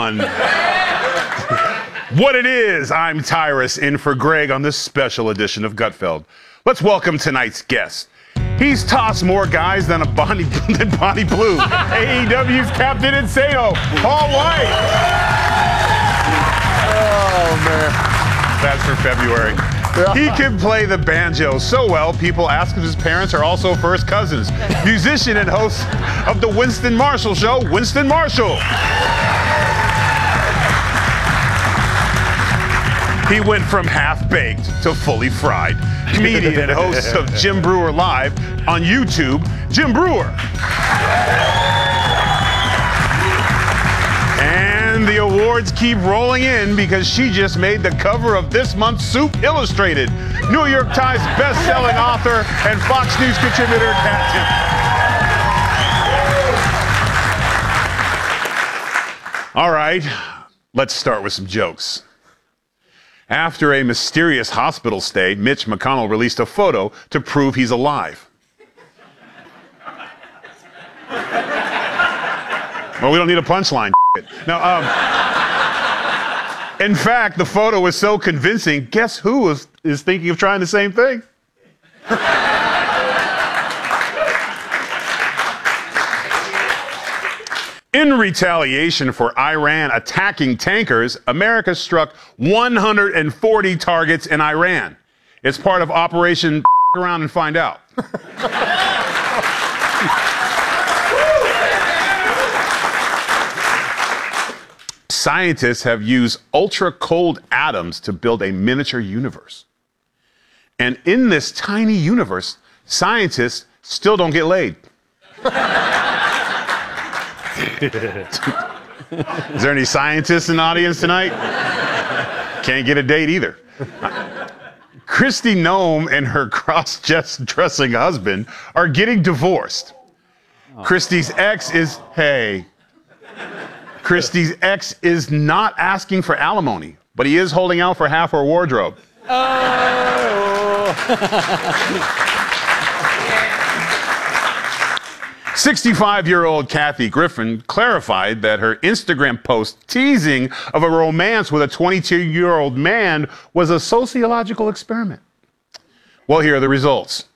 everyone. What it is, I'm Tyrus, in for Greg on this special edition of Gutfeld. Let's welcome tonight's guest. He's tossed more guys than Bonnie Blue. AEW's Captain Insano, Paul White. Oh, man. That's for February. He can play the banjo so well, people ask if his parents are also first cousins. Musician and host of the Winston Marshall Show, Winston Marshall. He went from half-baked to fully fried. Comedian and host of Jim Breuer Live on YouTube, Jim Breuer. And the awards keep rolling in because she just made the cover of this month's Soup Illustrated. New York Times best-selling author and Fox News contributor, Kat Timpson. All right, let's start with some jokes. After a mysterious hospital stay, Mitch McConnell released a photo to prove he's alive. Well, we don't need a punchline. Now, in fact, the photo was so convincing, guess who is thinking of trying the same thing? In retaliation for Iran attacking tankers, America struck 140 targets in Iran. It's part of Operation Around and Find Out. Scientists have used ultra-cold atoms to build a miniature universe. And in this tiny universe, scientists still don't get laid. Is there any scientists in the audience tonight? Can't get a date either. Kristi Noem and her cross-dressing husband are getting divorced. Kristi's ex is not asking for alimony, but he is holding out for half her wardrobe. Oh. 65-year-old Kathy Griffin clarified that her Instagram post teasing of a romance with a 22-year-old man was a sociological experiment. Well, here are the results.